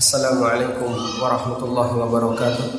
Assalamualaikum warahmatullahi wabarakatuh.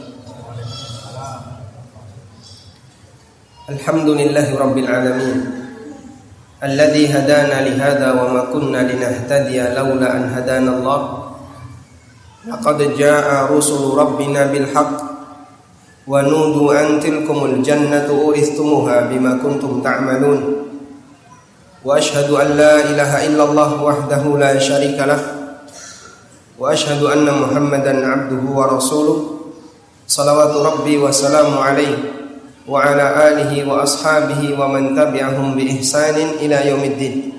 Alhamdulillahi rabbil alamin, alladzi hadana li hadza wa ma kunna linahtadiya laula an hadana Allah. Laqad jaa rusulu rabbina bil haqq wa nudu an tilkumul jannatu uristumuha bima kuntum ta'malun. Wa ashhadu an la ilaha illallah wahdahu la syarika lah. Wa ashhadu anna Muhammadan abduhu wa rasuluh. Salawatu rabbi wa salamu alaihi wa ala alihi wa ashabihi wa man tabi'ahum bi ihsanin ila yaumiddin.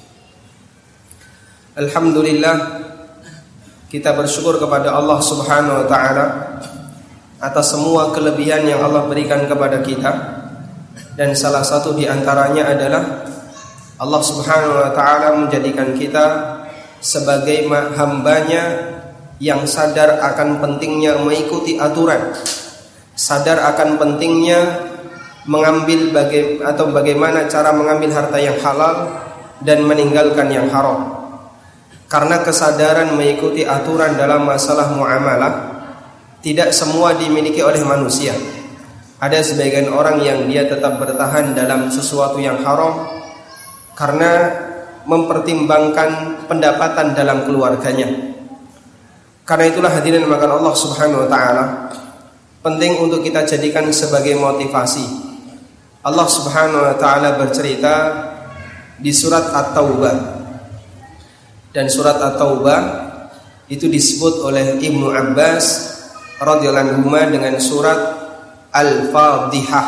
Alhamdulillah, kita bersyukur kepada Allah Subhanahu wa taala atas semua kelebihan yang Allah berikan kepada kita. Dan salah satu di antaranya adalah Allah Subhanahu wa taala menjadikan kita sebagai hambanya yang sadar akan pentingnya mengikuti aturan, sadar akan pentingnya mengambil bagaimana cara mengambil harta yang halal dan meninggalkan yang haram. Karena kesadaran mengikuti aturan dalam masalah muamalah tidak semua dimiliki oleh manusia. Ada sebagian orang yang dia tetap bertahan dalam sesuatu yang haram karena mempertimbangkan pendapatan dalam keluarganya. Karena itulah hadirin dimakan Allah Subhanahu wa taala, penting untuk kita jadikan sebagai motivasi. Allah Subhanahu wa taala bercerita di surat At-Taubah. Dan surat At-Taubah itu disebut oleh Ibnu Abbas radhiyallahu anhu dengan surat Al-Fadhihah.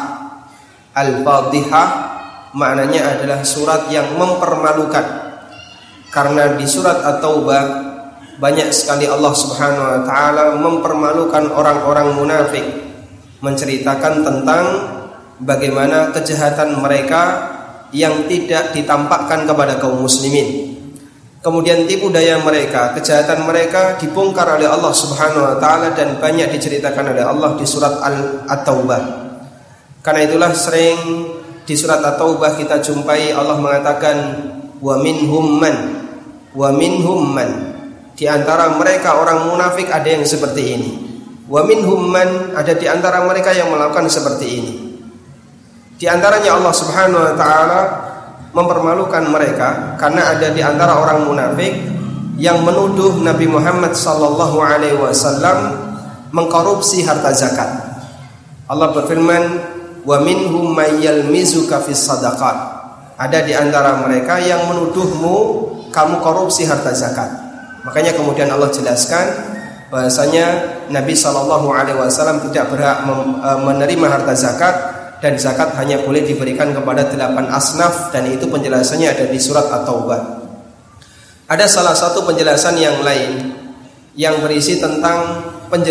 Al-Fadhihah maknanya adalah surat yang mempermalukan. Karena di surat At-Taubah banyak sekali Allah Subhanahu wa taala mempermalukan orang-orang munafik, menceritakan tentang bagaimana kejahatan mereka yang tidak ditampakkan kepada kaum muslimin. Kemudian tipu daya mereka, kejahatan mereka dibongkar oleh Allah Subhanahu wa taala dan banyak diceritakan oleh Allah di surat At-Taubah. Karena itulah sering di surat At-Taubah kita jumpai Allah mengatakan wa minhum man, di antara mereka orang munafik ada yang seperti ini. Wa minhum man, ada di antara mereka yang melakukan seperti ini. Di antaranya Allah Subhanahu wa taala mempermalukan mereka karena ada di antara orang munafik yang menuduh Nabi Muhammad sallallahu alaihi wasallam mengkorupsi harta zakat. Allah berfirman, wa minhum may yalmizuka fis sadaqat, ada di antara mereka yang menuduhmu kamu korupsi harta zakat. Makanya kemudian Allah jelaskan bahasanya Nabi sallallahu alaihi wasallam tidak berhak menerima harta zakat, dan zakat hanya boleh diberikan kepada 8 asnaf, dan itu penjelasannya ada di surat At-Taubah. Ada salah satu penjelasan yang lain yang berisi tentang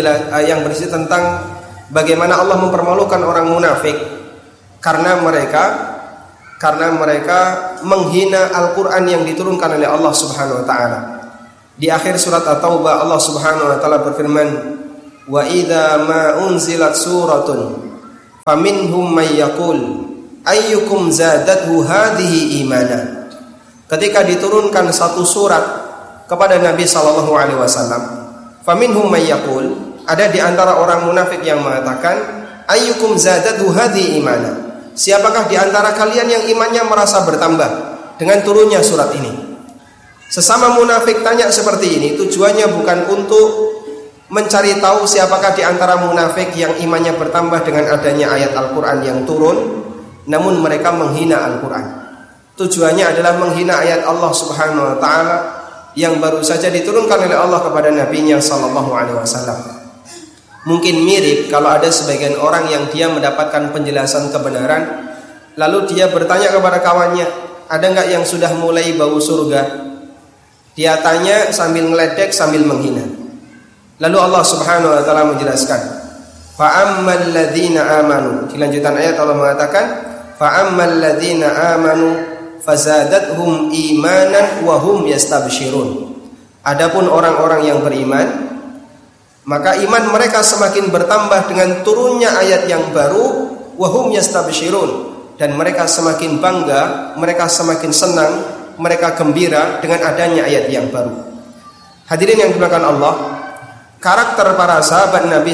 bagaimana Allah mempermalukan orang munafik karena mereka menghina Al-Qur'an yang diturunkan oleh Allah Subhanahu wa taala. Di akhir surat At-Taubah Allah Subhanahu wa taala berfirman, wa idza ma unzilat suratun faminhum may yaqul ayyukum zadathu hadhihi imana. Ketika diturunkan satu surat kepada Nabi sallallahu alaihi wasallam, faminhum may yaqul, ada di antara orang munafik yang mengatakan ayyukum zadathu hadhihi imana, siapakah di antara kalian yang imannya merasa bertambah dengan turunnya surat ini. Sesama munafik tanya seperti ini tujuannya bukan untuk mencari tahu siapakah di antara munafik yang imannya bertambah dengan adanya ayat Al-Quran yang turun, namun mereka menghina Al-Quran. Tujuannya adalah menghina ayat Allah Subhanahu wa taala yang baru saja diturunkan oleh Allah kepada Nabi-Nya sallallahu alaihi wasallam. Mungkin mirip kalau ada sebagian orang yang dia mendapatkan penjelasan kebenaran, lalu dia bertanya kepada kawannya, ada enggak yang sudah mulai bau surga? Dia tanya sambil ngeledek, sambil menghina. Lalu Allah Subhanahu wa taala menjelaskan, fa ammal ladzina amanu. Di lanjutan ayat Allah mengatakan, fa ammal ladzina amanu fazadathum imanan wa hum yastabshirun. Adapun orang-orang yang beriman, maka iman mereka semakin bertambah dengan turunnya ayat yang baru, wa hum yastabshirun, dan mereka semakin bangga, mereka semakin senang, mereka gembira dengan adanya ayat yang baru. Hadirin yang dimuliakan Allah, karakter para sahabat Nabi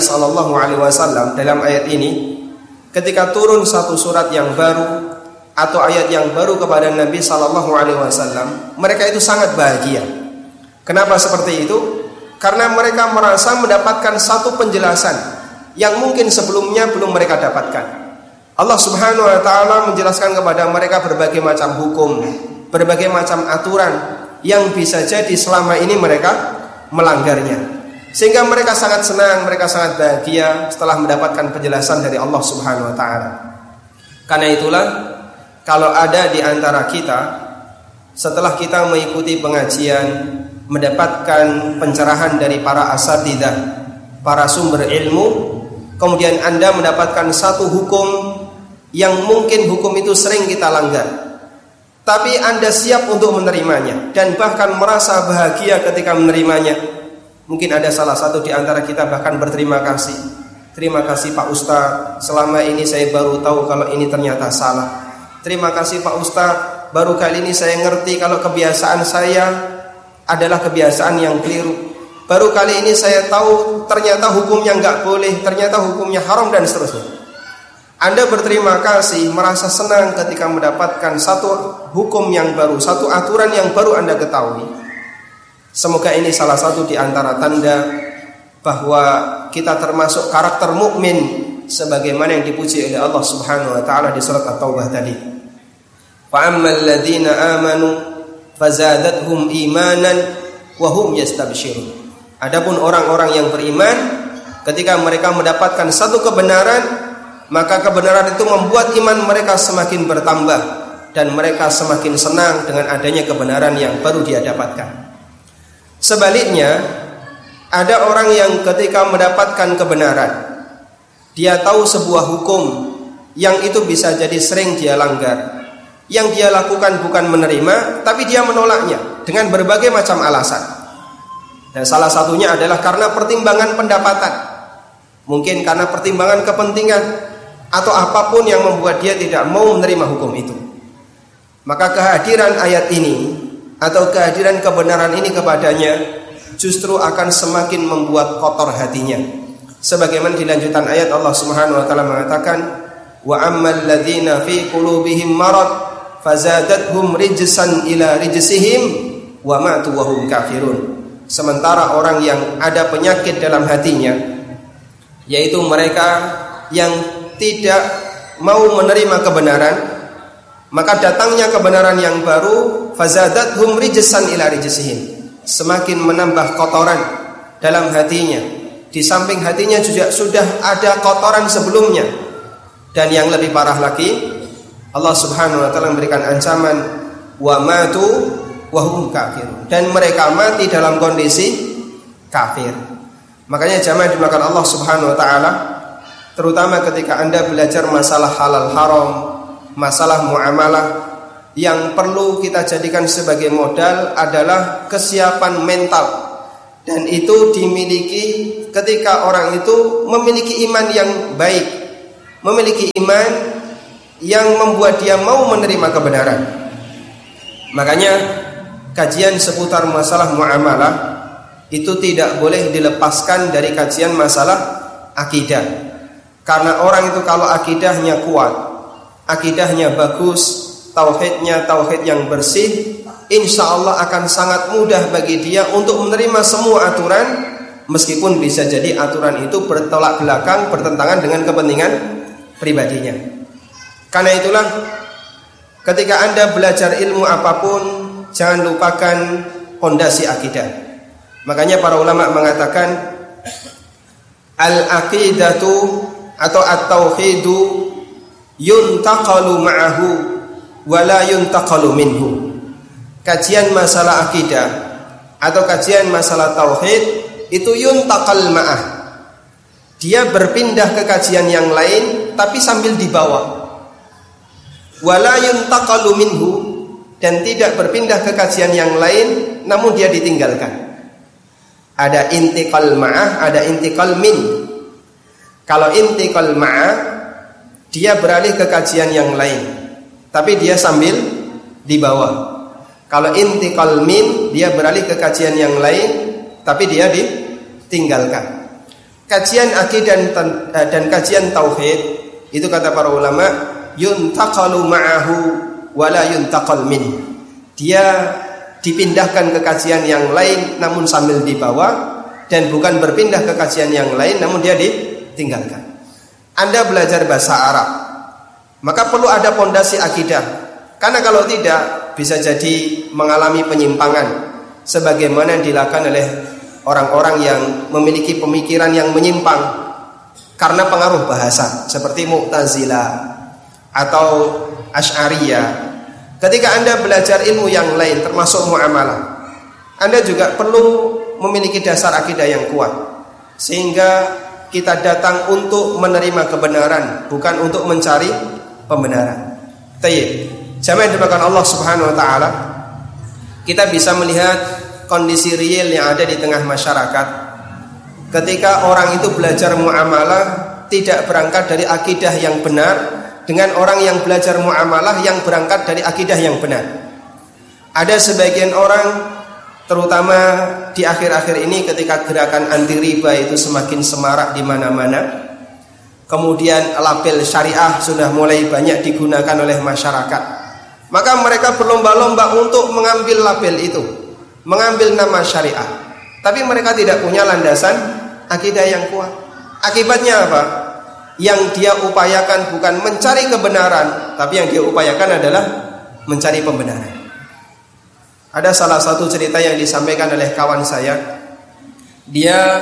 SAW dalam ayat ini, ketika turun satu surat yang baru atau ayat yang baru kepada Nabi SAW, mereka itu sangat bahagia. Kenapa seperti itu? Karena mereka merasa mendapatkan satu penjelasan yang mungkin sebelumnya belum mereka dapatkan. Allah Subhanahu wa taala menjelaskan kepada mereka berbagai macam hukum, berbagai macam aturan yang bisa jadi selama ini mereka melanggarnya. Sehingga mereka sangat senang, mereka sangat bahagia setelah mendapatkan penjelasan dari Allah Subhanahu wa taala. Karena itulah, kalau ada di antara kita setelah kita mengikuti pengajian, mendapatkan pencerahan dari para asatidzah, para sumber ilmu, kemudian Anda mendapatkan satu hukum yang mungkin hukum itu sering kita langgar, tapi Anda siap untuk menerimanya dan bahkan merasa bahagia ketika menerimanya. Mungkin ada salah satu di antara kita bahkan berterima kasih. Terima kasih Pak Ustadz, selama ini saya baru tahu kalau ini ternyata salah. Terima kasih Pak Ustadz, baru kali ini saya ngerti kalau kebiasaan saya adalah kebiasaan yang keliru. Baru kali ini saya tahu ternyata hukumnya nggak boleh, ternyata hukumnya haram, dan seterusnya. Anda berterima kasih, merasa senang ketika mendapatkan satu hukum yang baru, satu aturan yang baru Anda ketahui. Semoga ini salah satu di antara tanda bahwa kita termasuk karakter mukmin sebagaimana yang dipuji oleh Allah Subhanahu wa taala di surat At-Taubah tadi. Fa ammal ladzina amanu fazadathum imanan wa hum yastabshirun. Adapun orang-orang yang beriman, ketika mereka mendapatkan satu kebenaran, maka kebenaran itu membuat iman mereka semakin bertambah dan mereka semakin senang dengan adanya kebenaran yang baru dia dapatkan. Sebaliknya, ada orang yang ketika mendapatkan kebenaran, dia tahu sebuah hukum yang itu bisa jadi sering dia langgar, yang dia lakukan bukan menerima, tapi dia menolaknya dengan berbagai macam alasan. Dan salah satunya adalah karena pertimbangan pendapatan, mungkin karena pertimbangan kepentingan, atau apapun yang membuat dia tidak mau menerima hukum itu. Maka kehadiran ayat ini atau kehadiran kebenaran ini kepadanya justru akan semakin membuat kotor hatinya. Sebagaimana di lanjutan ayat Allah Subhanahu wa taala mengatakan, wa ammal ladzina fi qulubihim marad fazadathum rijsan ila rijsihim wa matu wa hum kafirun. Sementara orang yang ada penyakit dalam hatinya, yaitu mereka yang tidak mau menerima kebenaran, maka datangnya kebenaran yang baru, fazadathum rijsan ila rijsihim, semakin menambah kotoran dalam hatinya. Di samping hatinya juga sudah ada kotoran sebelumnya. Dan yang lebih parah lagi, Allah Subhanahu wa taala memberikan ancaman, wa matu wa hum kafirun, dan mereka mati dalam kondisi kafir. Makanya jamaah dimakan Allah Subhanahu wa taala, terutama ketika Anda belajar masalah halal haram, masalah muamalah, yang perlu kita jadikan sebagai modal adalah kesiapan mental. Dan itu dimiliki ketika orang itu memiliki iman yang baik, memiliki iman yang membuat dia mau menerima kebenaran. Makanya kajian seputar masalah muamalah itu tidak boleh dilepaskan dari kajian masalah akidah. Karena orang itu kalau akidahnya kuat, akidahnya bagus, tauhidnya tauhid yang bersih, insya Allah akan sangat mudah bagi dia untuk menerima semua aturan, meskipun bisa jadi aturan itu bertolak belakang, bertentangan dengan kepentingan pribadinya. Karena itulah, ketika Anda belajar ilmu apapun, jangan lupakan pondasi akidah. Makanya para ulama mengatakan, al-aqidatu atau at-tauhidu yuntaqalu ma'ahu wa la yuntaqalu minhu. Kajian masalah akidah atau kajian masalah tauhid itu yuntaqal ma'ah, dia berpindah ke kajian yang lain tapi sambil dibawa. Wa la yuntaqalu minhu, dan tidak berpindah ke kajian yang lain namun dia ditinggalkan. Ada intiqal ma'ah, ada intiqal min. Kalau intiqal ma'ah, dia beralih ke kajian yang lain tapi dia sambil dibawa. Kalau intiqal min, dia beralih ke kajian yang lain tapi dia tinggalkan. Kajian akidah dan kajian tauhid itu kata para ulama yuntaqalu ma'ahu wa la yuntaqal min. Dia dipindahkan ke kajian yang lain namun sambil dibawa, dan bukan berpindah ke kajian yang lain namun dia ditinggalkan. Anda belajar bahasa Arab, maka perlu ada pondasi akidah. Karena kalau tidak bisa jadi mengalami penyimpangan sebagaimana dilakukan oleh orang-orang yang memiliki pemikiran yang menyimpang karena pengaruh bahasa seperti Mu'tazilah atau Asy'ariyah. Ketika Anda belajar ilmu yang lain termasuk muamalah, Anda juga perlu memiliki dasar akidah yang kuat sehingga kita datang untuk menerima kebenaran, bukan untuk mencari pembenaran. Tayyib. Jamaah dimuliakan Allah Subhanahu wa taala, kita bisa melihat kondisi real yang ada di tengah masyarakat. Ketika orang itu belajar muamalah tidak berangkat dari akidah yang benar, dengan orang yang belajar muamalah yang berangkat dari akidah yang benar. Ada sebagian orang, terutama di akhir-akhir ini ketika gerakan anti riba itu semakin semarak di mana-mana, kemudian label syariah sudah mulai banyak digunakan oleh masyarakat, maka mereka berlomba-lomba untuk mengambil label itu, mengambil nama syariah, tapi mereka tidak punya landasan akidah yang kuat. Akibatnya apa? Yang dia upayakan bukan mencari kebenaran, tapi yang dia upayakan adalah mencari pembenaran. Ada salah satu cerita yang disampaikan oleh kawan saya. Dia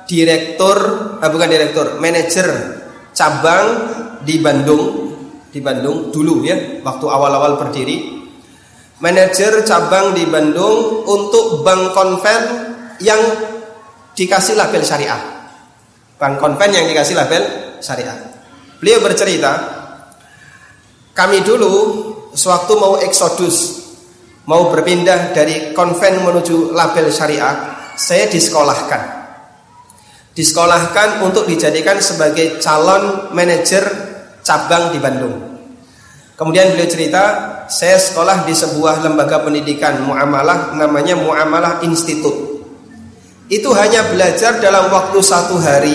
manajer cabang di Bandung dulu ya, waktu awal-awal berdiri. Manajer cabang di Bandung untuk bank konven yang dikasih label syariah. Bank konven yang dikasih label syariah. Beliau bercerita, kami dulu sewaktu mau eksodus, mau berpindah dari konven menuju label syariah, saya disekolahkan untuk dijadikan sebagai calon manajer cabang di Bandung. Kemudian beliau cerita, saya sekolah di sebuah lembaga pendidikan muamalah, namanya Muamalah Institute. Itu hanya belajar dalam waktu 1 hari,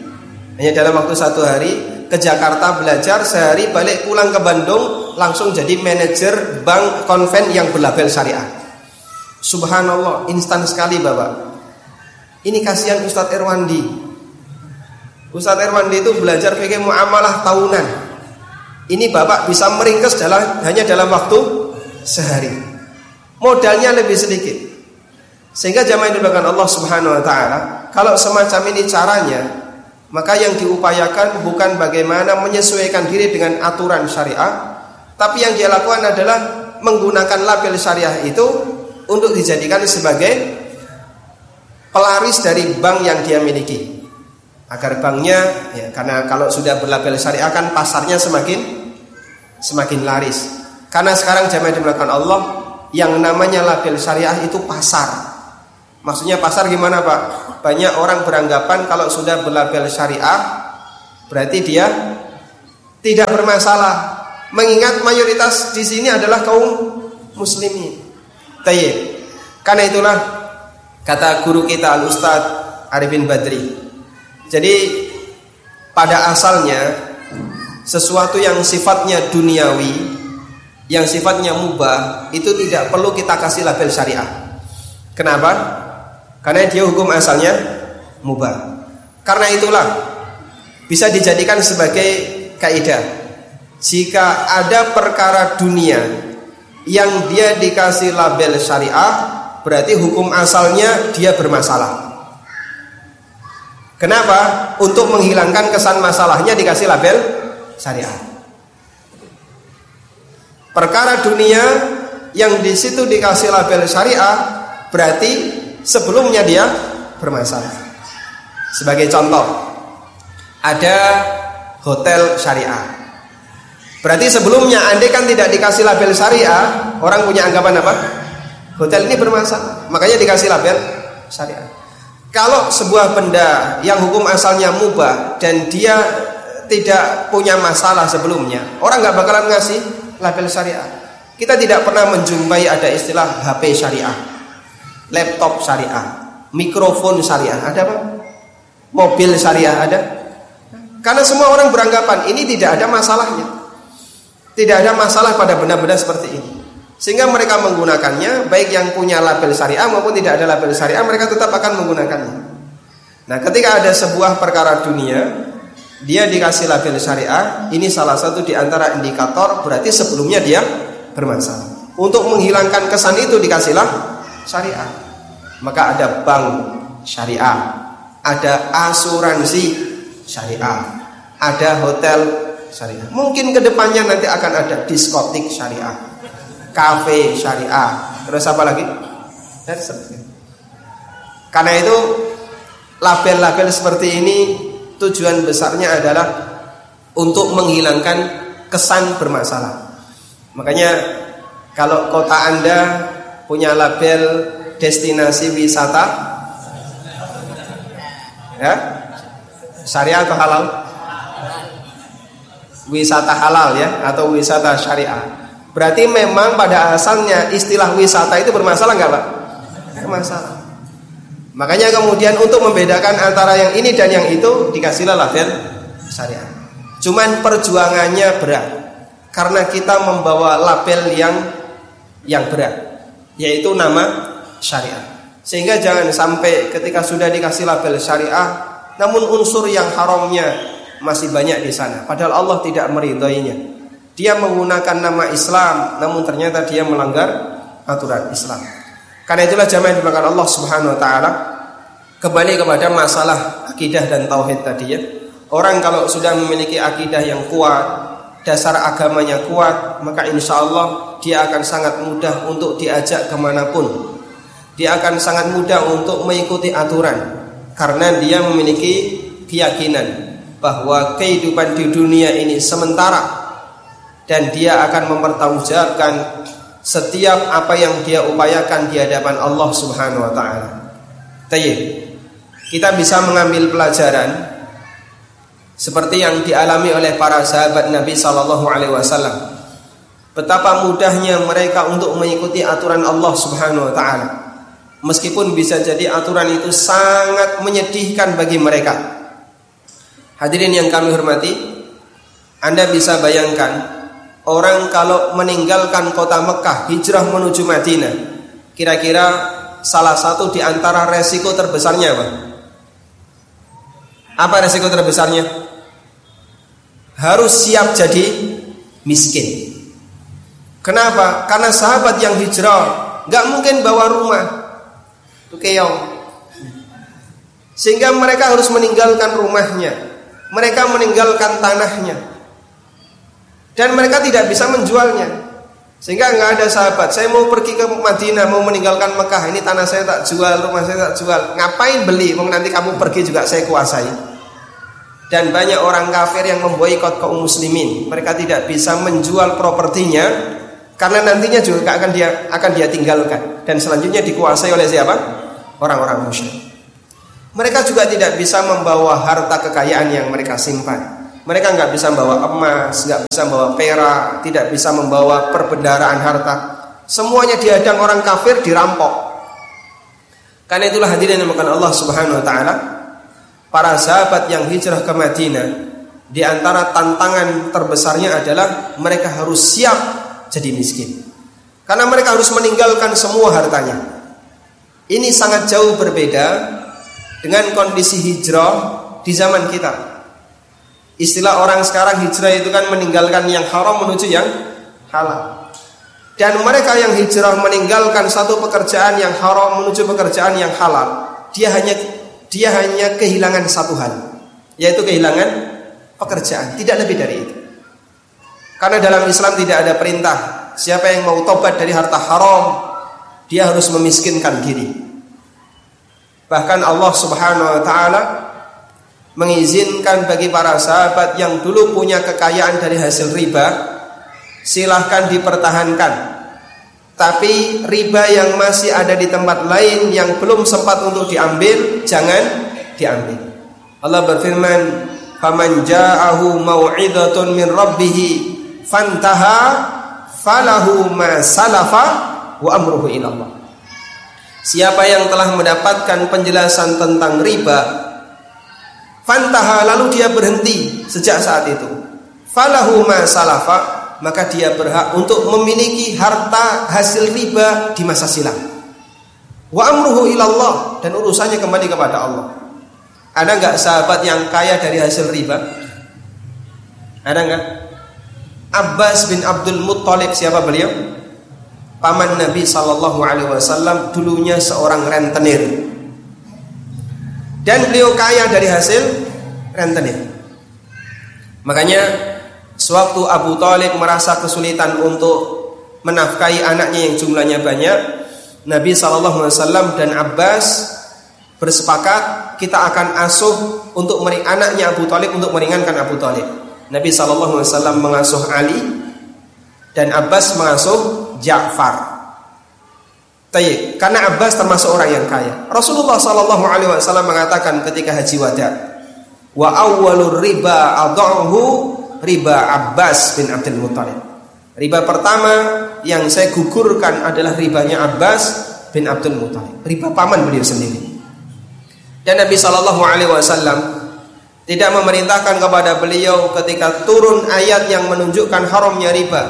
ke Jakarta belajar sehari, balik pulang ke Bandung langsung jadi manajer bank konven yang berlabel syariah. Subhanallah, instan sekali Bapak. Ini kasihan Ustadz Irwandi. Ustadz Irwandi itu belajar fikih muamalah tahunan. Ini Bapak bisa meringkas hanya dalam waktu sehari. Modalnya lebih sedikit. Sehingga jamaah yang dimuliakan Allah Subhanahu wa taala, kalau semacam ini caranya, maka yang diupayakan bukan bagaimana menyesuaikan diri dengan aturan syariah, tapi yang dia lakukan adalah menggunakan label syariah itu untuk dijadikan sebagai pelaris dari bank yang dia miliki. Agar banknya, ya, karena kalau sudah berlabel syariah kan pasarnya semakin laris. Karena sekarang jamaah dimuliakan Allah, yang namanya label syariah itu pasar. Maksudnya pasar gimana Pak? Banyak orang beranggapan kalau sudah berlabel syariah berarti dia tidak bermasalah. Mengingat mayoritas di sini adalah kaum muslimin. Tayyib. Karena itulah kata guru kita Al-Ustaz Arifin Badri. Jadi pada asalnya sesuatu yang sifatnya duniawi, yang sifatnya mubah, itu tidak perlu kita kasih label syariah. Kenapa? Karena dia hukum asalnya mubah. Karena itulah bisa dijadikan sebagai kaidah. Jika ada perkara dunia yang dia dikasih label syariah, berarti hukum asalnya dia bermasalah. Kenapa? Untuk menghilangkan kesan masalahnya dikasih label syariah. Perkara dunia yang di situ dikasih label syariah, berarti sebelumnya dia bermasalah. Sebagai contoh, ada hotel syariah. Berarti sebelumnya andai kan tidak dikasih label syariah, orang punya anggapan apa? Hotel ini bermasalah, makanya dikasih label syariah. Kalau sebuah benda yang hukum asalnya mubah dan dia tidak punya masalah sebelumnya, orang nggak bakalan ngasih label syariah. Kita tidak pernah menjumpai ada istilah HP syariah, laptop syariah, mikrofon syariah. Ada apa? mobil syariah ada? Karena semua orang beranggapan ini tidak ada masalahnya. Tidak ada masalah pada benda-benda seperti ini. Sehingga mereka menggunakannya, baik yang punya label syariah maupun tidak ada label syariah, mereka tetap akan menggunakannya. Nah, ketika ada sebuah perkara dunia, dia dikasih label syariah, ini salah satu di antara indikator berarti sebelumnya dia bermasalah. Untuk menghilangkan kesan itu dikasihlah syariah. Maka ada bank syariah, ada asuransi syariah, ada hotel syariah. Mungkin kedepannya nanti akan ada diskotik syariah, kafe syariah, terus apa lagi? Dan seterusnya. Karena itu label-label seperti ini tujuan besarnya adalah untuk menghilangkan kesan bermasalah. Makanya kalau kota Anda punya label destinasi wisata, ya, syariah atau halal? Wisata halal ya, atau wisata syariah. Berarti memang pada asalnya istilah wisata itu bermasalah nggak Pak? Bermasalah. Makanya kemudian untuk membedakan antara yang ini dan yang itu dikasihlah label syariah. Cuman perjuangannya berat, karena kita membawa label yang berat, yaitu nama syariah. Sehingga jangan sampai ketika sudah dikasih label syariah, namun unsur yang haramnya masih banyak di sana. Padahal Allah tidak meridhoinya. Dia menggunakan nama Islam, namun ternyata dia melanggar aturan Islam. Karena itulah jamaah yang dimakan Allah Subhanahu Wa Taala, kembali kepada masalah akidah dan tauhid tadi ya. Orang kalau sudah memiliki akidah yang kuat, dasar agamanya kuat, maka insya Allah dia akan sangat mudah untuk diajak kemanapun. Dia akan sangat mudah untuk mengikuti aturan, karena dia memiliki keyakinan bahwa kehidupan di dunia ini sementara, dan dia akan mempertanggungjawabkan setiap apa yang dia upayakan di hadapan Allah Subhanahu Wa Taala. Tayyib, kita bisa mengambil pelajaran seperti yang dialami oleh para sahabat Nabi Sallallahu Alaihi Wasallam. Betapa mudahnya mereka untuk mengikuti aturan Allah Subhanahu Wa Taala, meskipun bisa jadi aturan itu sangat menyedihkan bagi mereka. Hadirin yang kami hormati, Anda bisa bayangkan orang kalau meninggalkan kota Mekah hijrah menuju Madinah, kira-kira salah satu di antara resiko terbesarnya apa? Apa resiko terbesarnya? Harus siap jadi miskin. Kenapa? Karena sahabat yang hijrah gak mungkin bawa rumah, itu keong. Sehingga mereka harus meninggalkan rumahnya, mereka meninggalkan tanahnya, dan mereka tidak bisa menjualnya. Sehingga nggak ada sahabat, saya mau pergi ke Madinah, mau meninggalkan Mekah, ini tanah saya tak jual, rumah saya tak jual. Ngapain beli? Mau nanti kamu pergi juga saya kuasai. Dan banyak orang kafir yang memboikot kaum muslimin. Mereka tidak bisa menjual propertinya, karena nantinya juga akan dia tinggalkan, dan selanjutnya dikuasai oleh siapa? Orang-orang musyrik. Mereka juga tidak bisa membawa harta kekayaan yang mereka simpan. Mereka nggak bisa membawa emas, nggak bisa membawa perak, tidak bisa membawa perbendaharaan harta. Semuanya dihadang orang kafir, dirampok. Karena itulah hadirin yang dimuliakan Allah Subhanahu Wa Taala, para sahabat yang hijrah ke Madinah, di antara tantangan terbesarnya adalah mereka harus siap jadi miskin. Karena mereka harus meninggalkan semua hartanya. Ini sangat jauh berbeda dengan kondisi hijrah di zaman kita. Istilah orang sekarang hijrah itu kan meninggalkan yang haram menuju yang halal. Dan mereka yang hijrah meninggalkan satu pekerjaan yang haram menuju pekerjaan yang halal, dia hanya kehilangan satu hal, yaitu kehilangan pekerjaan, tidak lebih dari itu. Karena dalam Islam tidak ada perintah siapa yang mau tobat dari harta haram, dia harus memiskinkan diri. Bahkan Allah Subhanahu Wa Taala mengizinkan bagi para sahabat yang dulu punya kekayaan dari hasil riba, silahkan dipertahankan. Tapi riba yang masih ada di tempat lain yang belum sempat untuk diambil, jangan diambil. Allah berfirman, "Faman ja'ahu mau'izatun min rabbih fantaha falahu ma salafa wa amruhu ila Allah." Siapa yang telah mendapatkan penjelasan tentang riba Fantaha, lalu dia berhenti sejak saat itu. Falahu ma salafa, maka dia berhak untuk memiliki harta hasil riba di masa silam. Wa amruhu ilallah, dan urusannya kembali kepada Allah. Ada enggak sahabat yang kaya dari hasil riba? Ada enggak? Abbas bin Abdul Muttalib, siapa beliau? Paman Nabi SAW, dulunya seorang rentenir. Dan beliau kaya dari hasil rentenir. Makanya sewaktu Abu Thalib merasa kesulitan untuk menafkahi anaknya yang jumlahnya banyak, Nabi SAW dan Abbas bersepakat, kita akan asuh untuk anaknya Abu Thalib untuk meringankan Abu Thalib. Nabi SAW mengasuh Ali dan Abbas mengasuh Ja'far. Tayyib, karena Abbas termasuk orang yang kaya. Rasulullah SAW mengatakan ketika haji wada, wa awwalur riba ad'uhu riba Abbas bin Abdul Muttalib. Riba pertama yang saya gugurkan adalah ribanya Abbas bin Abdul Muttalib, riba paman beliau sendiri. Dan Nabi SAW tidak memerintahkan kepada beliau ketika turun ayat yang menunjukkan haramnya riba,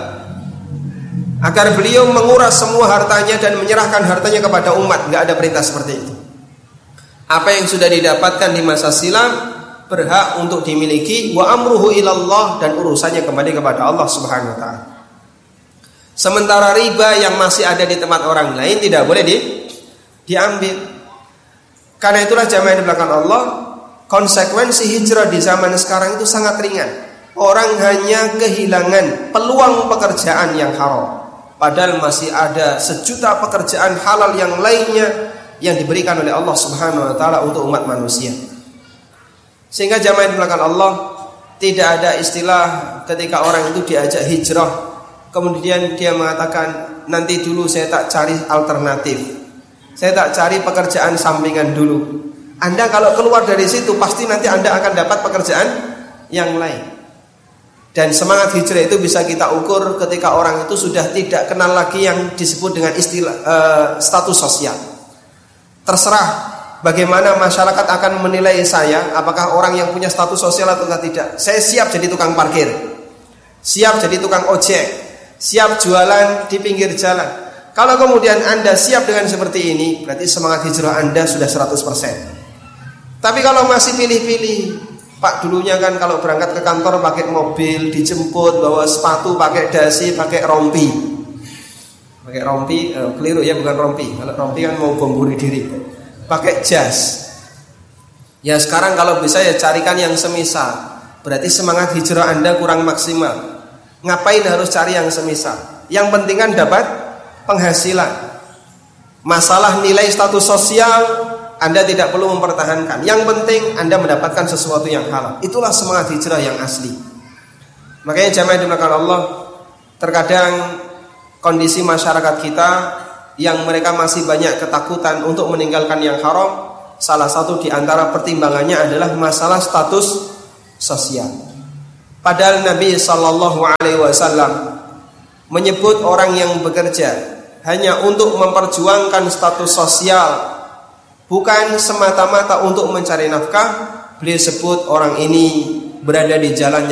agar beliau menguras semua hartanya dan menyerahkan hartanya kepada umat. Enggak ada perintah seperti itu. Apa yang sudah didapatkan di masa silam berhak untuk dimiliki, wa amruhu ilallah, dan urusannya kembali kepada Allah Subhanahu wa taala. Sementara riba yang masih ada di tempat orang lain tidak boleh diambil. Karena itulah jamaah di belakang Allah, konsekuensi hijrah di zaman sekarang itu sangat ringan. Orang hanya kehilangan peluang pekerjaan yang haram, padahal masih ada sejuta pekerjaan halal yang lainnya yang diberikan oleh Allah Subhanahu wa taala untuk umat manusia. Sehingga jamaah di belakang Allah, tidak ada istilah ketika orang itu diajak hijrah kemudian dia mengatakan, nanti dulu saya tak cari alternatif, saya tak cari pekerjaan sampingan dulu. Anda kalau keluar dari situ pasti nanti Anda akan dapat pekerjaan yang lain. Dan semangat hijrah itu bisa kita ukur ketika orang itu sudah tidak kenal lagi yang disebut dengan istilah status sosial. Terserah bagaimana masyarakat akan menilai saya, apakah orang yang punya status sosial atau tidak. Saya siap jadi tukang parkir, siap jadi tukang ojek, siap jualan di pinggir jalan. Kalau kemudian Anda siap dengan seperti ini, berarti semangat hijrah Anda sudah 100%. Tapi kalau masih pilih-pilih, Pak, dulunya kan kalau berangkat ke kantor pakai mobil, dijemput, bawa sepatu, pakai dasi, pakai rompi. Pakai rompi, keliru ya, bukan rompi. Kalau rompi kan mau bom bunuh diri. Pakai jas. Ya sekarang kalau bisa ya carikan yang semisal. Berarti semangat hijrah Anda kurang maksimal. Ngapain harus cari yang semisal? Yang penting kan dapat penghasilan. Masalah nilai status sosial Anda tidak perlu mempertahankan. Yang penting Anda mendapatkan sesuatu yang halal. Itulah semangat hijrah yang asli. Makanya jamaah di belakang Allah, terkadang kondisi masyarakat kita yang mereka masih banyak ketakutan untuk meninggalkan yang haram, salah satu di antara pertimbangannya adalah masalah status sosial. Padahal Nabi SAW menyebut orang yang bekerja hanya untuk memperjuangkan status sosial, bukan semata-mata untuk mencari nafkah. Beliau sebut orang ini berada di jalan